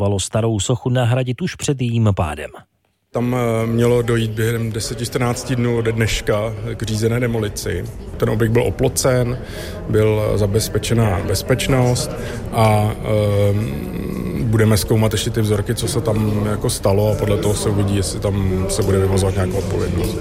plánovalo starou sochu nahradit už před jejím pádem. Tam mělo dojít během 10-14 dnů ode dneška k řízené demolici. Ten objekt byl oplocen, byl zabezpečená bezpečnost a budeme zkoumat ještě ty vzorky, co se tam jako stalo a podle toho se uvidí, jestli tam se bude vyvozovat nějakou odpovědnost.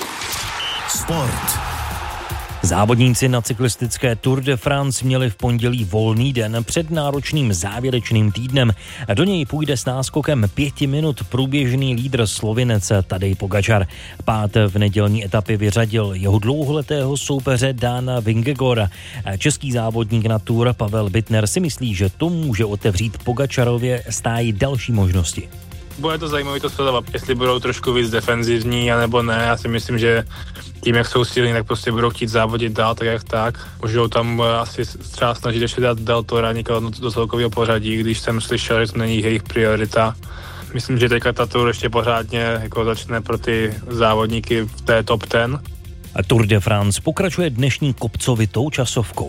Sport. Závodníci na cyklistické Tour de France měli v pondělí volný den před náročným závěrečným týdnem. Do něj půjde s náskokem 5 minut průběžný lídr Slovinec Tadej Pogačar. Pád v nedělní etapě vyřadil jeho dlouholetého soupeře Dana Vingegaarda. Český závodník na Tour Pavel Bittner si myslí, že to může otevřít Pogačarově stáji další možnosti. Bude to zajímavé to sledovat, jestli budou trošku víc defenzivní, anebo ne. Já si myslím, že tím, jak jsou silní, tak prostě budou chtít závodit dál, tak jak tak. Můžou tam asi třeba snažit ještě dát Del Tora někdo do celkového pořadí, když jsem slyšel, že to není jejich priorita. Myslím, že teďka ta Tour ještě pořádně jako začne pro ty závodníky v té top 10. Tour de France pokračuje dnešní kopcovitou časovkou.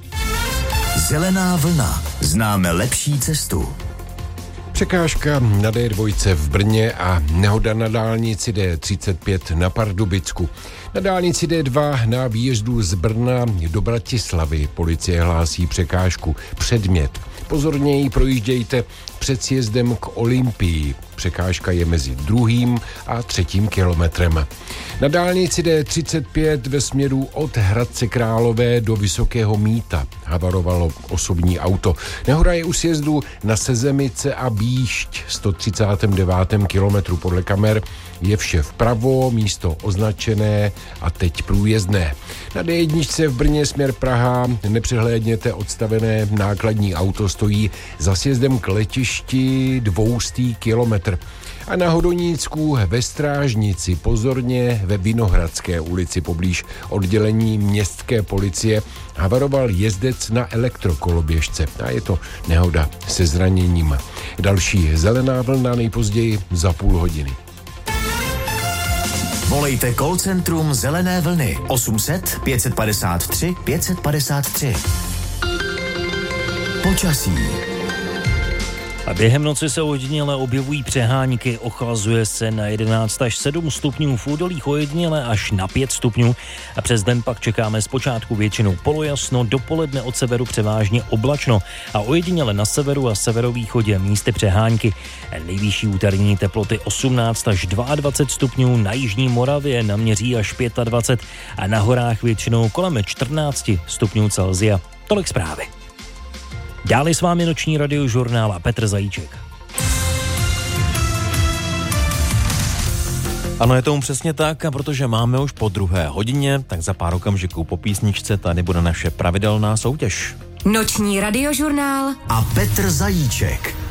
Zelená vlna. Známe lepší cestu. Překážka na D2 v Brně a nehoda na dálnici D35 na Pardubicku. Na dálnici D2 na výjezdu z Brna do Bratislavy policie hlásí překážku předmět. Pozorněji projíždějte před sjezdem k Olympii. Překážka je mezi 2. a 3. kilometrem. Na dálnici D35 ve směru od Hradce Králové do Vysokého Mýta havarovalo osobní auto. Nehoda je u sjezdu na Sezemice a Bíšť 139. kilometru. Podle kamer je vše vpravo, místo označené a teď průjezdné. Na D1 v Brně směr Praha nepřehlédněte odstavené nákladní auto, stojí za sjezdem k letišti 200 kilometr. A na Hodonícku ve Strážnici pozorně ve Vinohradské ulici poblíž oddělení městské policie havaroval jezdec na elektrokoloběžce a je to nehoda se zraněním. Další zelená vlna nejpozději za půl hodiny. Volejte call centrum Zelené vlny 800 553 553. Počasí. A během noci se ojediněle objevují přehánky, ochlazuje se na 11 až 7 stupňů, v údolích ojediněle až na 5 stupňů a přes den pak čekáme zpočátku většinou polojasno, dopoledne od severu převážně oblačno a ojediněle na severu a severovýchodě místy přehánky. Nejvyšší úterní teploty 18 až 22 stupňů, na jižní Moravě naměří až 25 a na horách většinou kolem 14 stupňů Celsia. Tolik zprávy. Dále s vámi noční radiožurnál a Petr Zajíček. Ano, je tomu přesně tak, a protože máme už po 2. hodině, tak za pár okamžiků po písničce tady bude naše pravidelná soutěž. Noční radiožurnál a Petr Zajíček.